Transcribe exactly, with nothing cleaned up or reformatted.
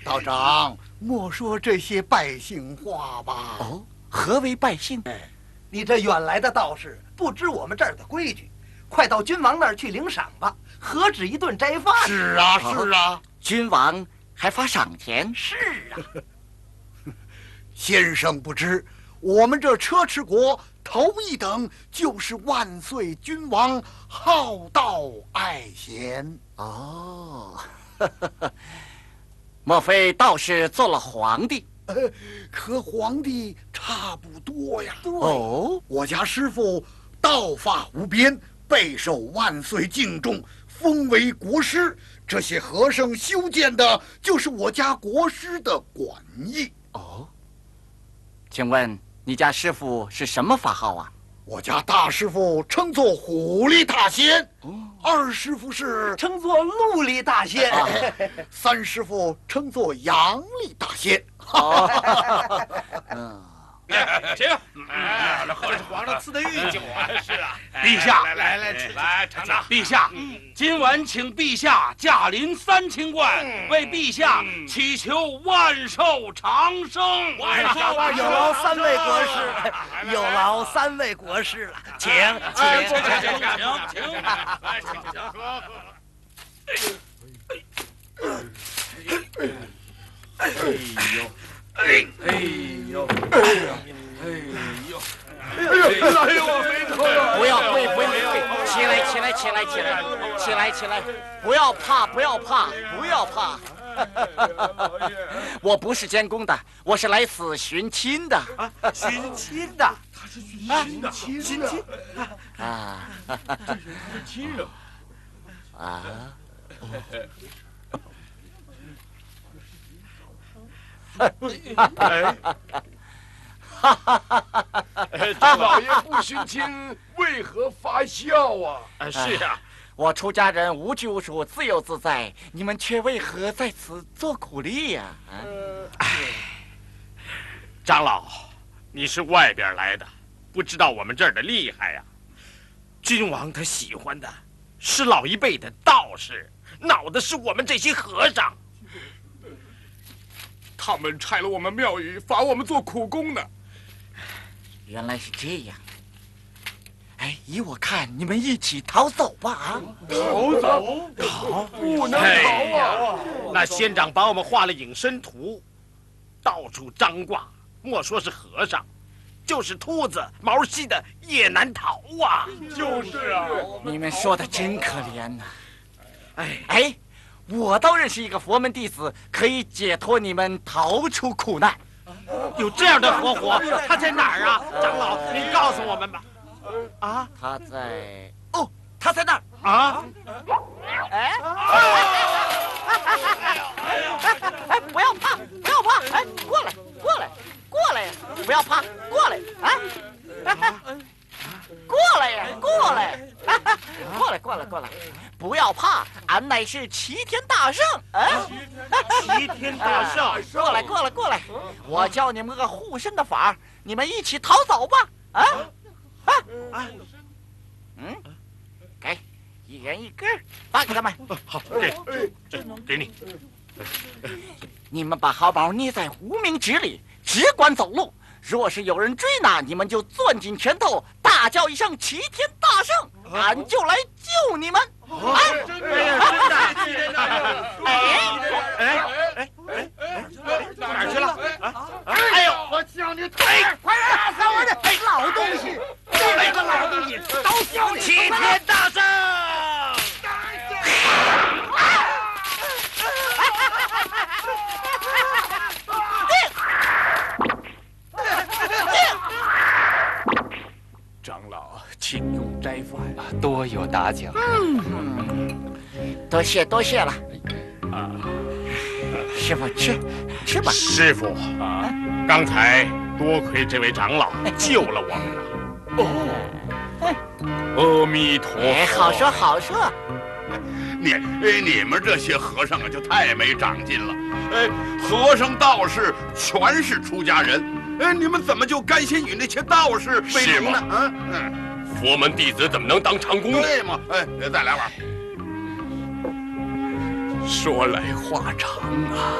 道长，莫说这些百姓话吧。 哦，何为百姓？ 哎，你这远来的道士，不知我们这儿的规矩，快到君王那儿去领赏吧。何止一顿斋饭？ 是啊，是啊， 君王还发赏钱？ 是啊。 先生不知，我们这车迟国头一等就是万岁君王好道爱贤。 哦，莫非道士做了皇帝？ 呃，和皇帝差不多呀。 对哦， 我家师傅道法无边，备受万岁敬重，封为国师。这些和尚修建的就是我家国师的馆驿。 哦，请问你家师傅是什么法号啊？ 我家大师傅称作虎力大仙， 哦， 二师傅是称作陆力大仙， 啊三师傅称作杨力大仙。 哦，嗯， 请，哎，这喝的是皇上赐的御酒啊！ 是啊， 陛下， 来来来，来尝尝。 陛下，今晚请陛下驾临三清观，为陛下祈求万寿长生。 万寿万寿！ 有劳三位国师，有劳三位国师了，请请请请。 请请， 来，请请喝喝。 哎呦，哎哎呦，哎呦， 哎呦，没错了！ 不要跪，不要跪，起来，起来，起来，起来，起来，起来，不要怕，不要怕，不要怕。我不是监工的，我是来此寻亲的。 寻亲的， 他是寻亲的， 寻亲啊这是他的亲人。 啊！ 哎，这老爷不寻亲，为何发笑啊？ 哎，是呀， 我出家人无拘无束，自由自在，你们却为何在此做苦力呀？啊！ 长老，你是外边来的，不知道我们这儿的厉害呀。君王他喜欢的是老一辈的道士，恼的是我们这些和尚。 他们拆了我们庙宇，罚我们做苦工呢。 原来是这样。哎，依我看，你们一起逃走吧！啊， 逃走，逃不能逃啊！ 那仙长把我们画了隐身图，到处张挂，莫说是和尚，就是秃子、毛细的也难逃啊！ 就是啊， 你们说的真可怜呐、 哎哎，我倒认识一个佛门弟子，可以解脱你们，逃出苦难。 有这样的活活，他在哪儿啊？长老，您告诉我们吧。啊他在哦，他在那儿啊！哎，哎，不要怕，不要怕，哎，过来，过来，过来呀！不要怕，过来，啊！过来呀，过来，过来，过来，过来，不要怕，俺乃是齐天大圣，啊！ 齐天大圣， 过来，过来，过来，我教你们个护身的法，你们一起逃走吧，啊！啊啊！嗯，给，一人一根，发给他们。 好，给，这给你。 你们把毫毛捏在无名指里，只管走路。若是有人追拿，你们就攥紧拳头，大叫一声“齐天大圣”，俺就来救你们。哎， 真的，真的， 哎哎哎哎，哪儿去了？啊！哎呦， 我叫你退，快打死我的老东西！这么一个老东西，都叫你齐天大圣！ 长老，请用斋饭， 多有打奖。 嗯，多谢多谢了。 啊， 师傅吃吃吧。 师傅啊，刚才多亏这位长老救了我们了。哦，阿弥陀佛。 哎，好说好说。 你哎，你们这些和尚啊，就太没长进了。哎，和尚道士全是出家人，哎，你们怎么就甘心与那些道士为奴呢？啊，嗯， 佛门弟子怎么能当长工呢？ 对嘛？哎，再来碗。 说来话长啊。